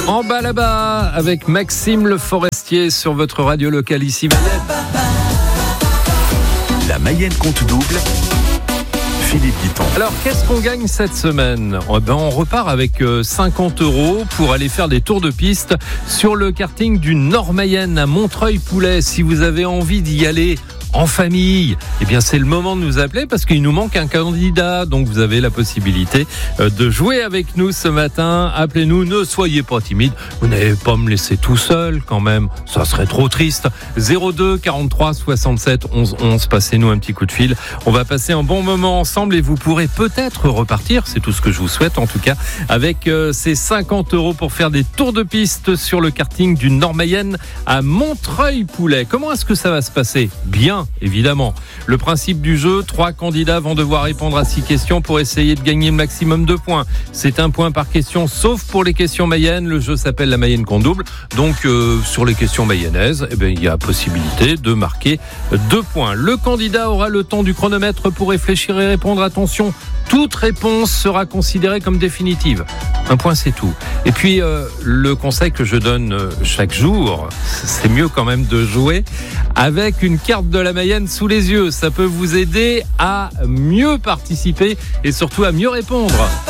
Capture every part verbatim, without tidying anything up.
En bas là-bas, avec Maxime Le Forestier sur votre radio locale ici. La Mayenne compte double. Philippe Guiton. Alors, qu'est-ce qu'on gagne cette semaine ? Oh ben, on repart avec cinquante euros pour aller faire des tours de piste sur le karting du Nord-Mayenne à Montreuil-Poulet. Si vous avez envie d'y aller en famille, eh bien c'est le moment de nous appeler parce qu'il nous manque un candidat. Donc vous avez la possibilité de jouer avec nous ce matin. Appelez-nous, ne soyez pas timide. Vous n'allez pas me laisser tout seul quand même. Ça serait trop triste. zéro deux quarante-trois soixante-sept onze onze. Passez-nous un petit coup de fil. On va passer un bon moment ensemble et vous pourrez peut-être repartir. C'est tout ce que je vous souhaite en tout cas. Avec euh, ces cinquante euros pour faire des tours de piste sur le karting du Nord-Mayenne à Montreuil-Poulet. Comment est-ce que ça va se passer ? Bien. Évidemment. Le principe du jeu, trois candidats vont devoir répondre à six questions pour essayer de gagner le maximum de points. C'est un point par question, sauf pour les questions Mayenne. Le jeu s'appelle la Mayenne compte double. Donc, euh, sur les questions mayennaises, eh bien, il y a possibilité de marquer deux points. Le candidat aura le temps du chronomètre pour réfléchir et répondre. Attention, toute réponse sera considérée comme définitive. Un point, c'est tout. Et puis, euh, le conseil que je donne euh, chaque jour, c'est mieux quand même de jouer avec une carte de la Mayenne sous les yeux. Ça peut vous aider à mieux participer et surtout à mieux répondre.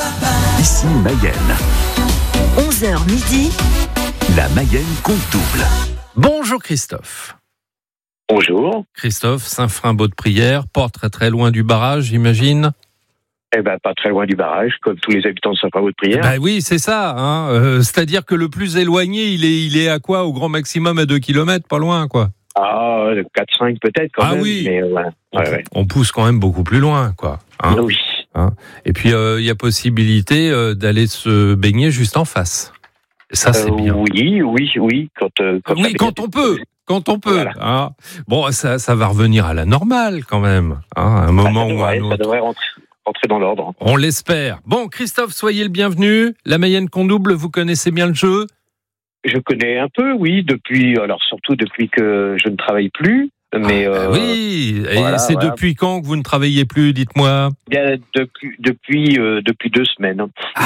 Ici Mayenne. onze heures midi. La Mayenne compte double. Bonjour Christophe. Bonjour. Christophe, Saint-Frin-Baud-de-Prière, pas très très loin du barrage, j'imagine. Eh ben, pas très loin du barrage, comme tous les habitants de Saint-Frin-Baud-de-Prière. Ben oui, c'est ça. Hein. Euh, c'est-à-dire que le plus éloigné, il est, il est à quoi ? Au grand maximum à deux kilomètres, pas loin, quoi. Ah, quatre cinq peut-être quand ah même. oui. Mais, ouais. On, Ouais, ouais. on pousse quand même beaucoup plus loin, quoi. Hein. Oui. Hein. Et puis, il euh, y a possibilité euh, d'aller se baigner juste en face. Et ça, c'est Euh, bien. Oui, oui, oui. Quand, euh, quand oui, ça quand on peut. Quand on peut. Voilà. Hein. Bon, ça, ça va revenir à la normale quand même. Hein, à un moment ça ou à devrait, un autre. ça devrait rentrer, rentrer dans l'ordre. On l'espère. Bon, Christophe, soyez le bienvenu. La Mayenne compte double, vous connaissez bien le jeu ? Je connais un peu, oui, depuis, alors surtout depuis que je ne travaille plus. Mais ah, euh, oui, et voilà, c'est voilà. depuis quand que vous ne travaillez plus, dites-moi ? bien depuis depuis euh, depuis deux semaines.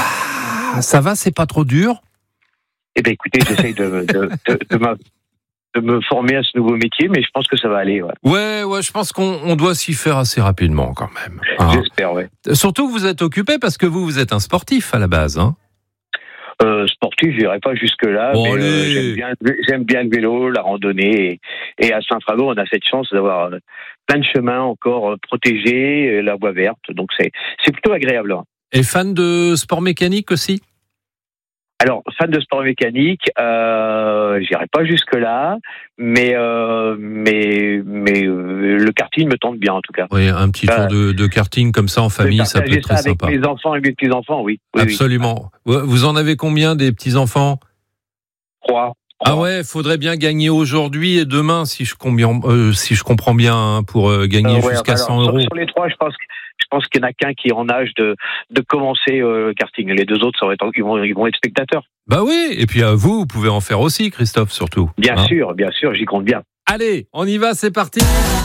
Ah, ça va, c'est pas trop dur ? Eh ben écoutez, j'essaye de de, de, de, ma- de me former à ce nouveau métier, mais je pense que ça va aller. Ouais. Ouais, ouais, je pense qu'on on doit s'y faire assez rapidement quand même. Hein. J'espère, ouais. Surtout que vous êtes occupé parce que vous, vous êtes un sportif à la base. Hein. Euh, sportif, je n'irai pas jusque-là, Bon, mais allez. euh, j'aime, bien, j'aime bien le vélo, la randonnée, et, et à Saint-Frin-Baud, on a cette chance d'avoir euh, plein de chemins encore euh, protégés, euh, la voie verte, donc c'est, c'est plutôt agréable. Hein. Et fan de sport mécanique aussi ? Alors, fan de sport mécanique, euh, j'irai pas jusque-là, mais euh, mais mais euh, le karting me tente bien en tout cas. Oui, un petit tour Euh, de, de karting comme ça en famille, ça peut Partager être très ça avec sympa. mes enfants et mes petits-enfants, oui. oui Absolument. Vous en avez combien des petits-enfants ? Oui. Trois. Ah ouais, faudrait bien gagner aujourd'hui et demain, si je, combien, euh, si je comprends bien, hein, pour euh, gagner Euh, ouais, jusqu'à alors, cent sur, euros. sur les trois, je pense que je pense qu'il n'y en a qu'un qui est en âge de de commencer euh, le karting. Les deux autres, ça va être, ils vont ils vont être spectateurs. Bah oui, et puis euh, vous, vous pouvez en faire aussi, Christophe, surtout. Bien Hein. sûr, bien sûr, j'y compte bien. Allez, on y va, c'est parti.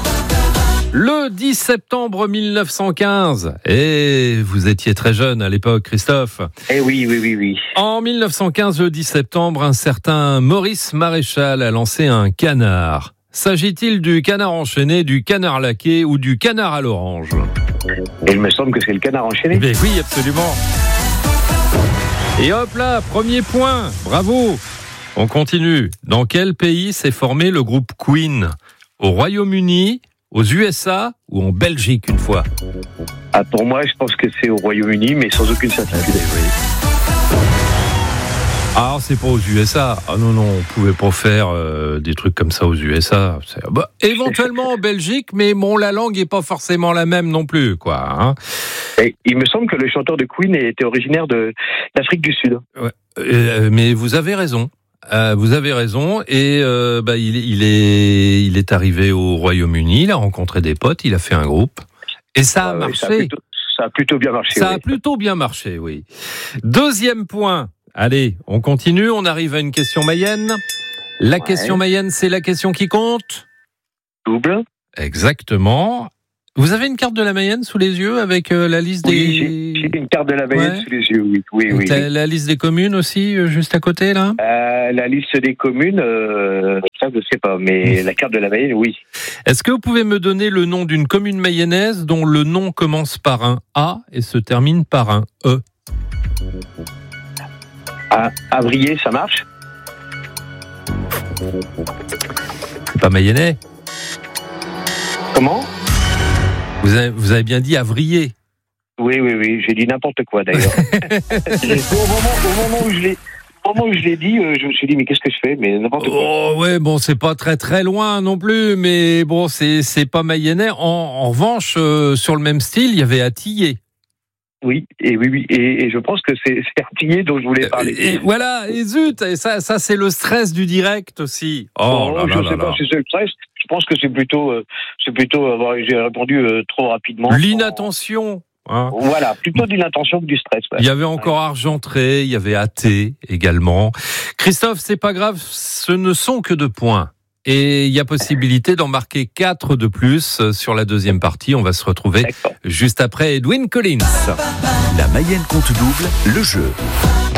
Le dix septembre mille neuf cent quinze. Et vous étiez très jeune à l'époque, Christophe. Eh oui, oui, oui, oui. En mille neuf cent quinze, le dix septembre, un certain Maurice Maréchal a lancé un canard. S'agit-il du canard enchaîné, du canard laqué ou du canard à l'orange ? Et il me semble que c'est le canard enchaîné. Mais oui, absolument. Et hop là, premier point. Bravo. On continue. Dans quel pays s'est formé le groupe Queen ? Au Royaume-Uni, aux U S A ou en Belgique une fois ? Ah, pour moi, je pense que c'est au Royaume-Uni, mais sans aucune certitude. Ah, c'est pas aux U S A. Ah non, non, on pouvait pas faire euh, des trucs comme ça aux U S A. C'est, bah, éventuellement en Belgique, mais bon, la langue est pas forcément la même non plus, quoi. Hein. Et il me semble que le chanteur de Queen était originaire de d'Afrique du Sud. Ouais. Euh, mais vous avez raison. Euh, vous avez raison. Et euh, bah, il, il est, il est arrivé au Royaume-Uni. Il a rencontré des potes. Il a fait un groupe. Et ça a Ah ouais, marché. ça, a plutôt, ça a plutôt bien marché. Ça oui. a plutôt bien marché, oui. Deuxième point. Allez, on continue. On arrive à une question Mayenne. La Ouais. question Mayenne, c'est la question qui compte. Double. Exactement. Vous avez une carte de la Mayenne sous les yeux avec euh, la liste Oui, des... j'ai, j'ai une carte de la Mayenne Ouais. sous les yeux, oui. oui, oui, T'as oui. la liste des communes aussi, euh, juste à côté, là? Euh, la liste des communes, euh, ça je sais pas, mais la carte de la Mayenne, oui. Est-ce que vous pouvez me donner le nom d'une commune mayonnaise dont le nom commence par un A et se termine par un E? À Avrier, ça marche? C'est pas mayennais. Comment? Vous avez, vous avez bien dit Avrier. Oui, oui, oui, j'ai dit n'importe quoi d'ailleurs. au, moment, au moment où je l'ai, au moment où je l'ai dit, euh, je me suis dit mais qu'est-ce que je fais? Mais n'importe quoi. Oh ouais, bon, c'est pas très très loin non plus, mais bon, c'est c'est pas mayennais. En, en revanche, euh, sur le même style, il y avait Atillé. Oui, et oui, oui, et, et je pense que c'est, c'est Artillé dont je voulais parler. Et voilà, et zut, et ça, ça c'est le stress du direct aussi. Oh Bon, là je là sais là pas là. si c'est le stress. Je pense que c'est plutôt, euh, c'est plutôt avoir, j'ai répondu euh, trop rapidement. L'inattention. Hein. Voilà, plutôt de l'inattention que du stress. Ouais. Il y avait encore Argentré, il y avait Athée également. Christophe, c'est pas grave, ce ne sont que deux points. Et il y a possibilité d'en marquer quatre de plus sur la deuxième partie. On va se retrouver D'accord. juste après Edwin Collins. La Mayenne compte double, le jeu.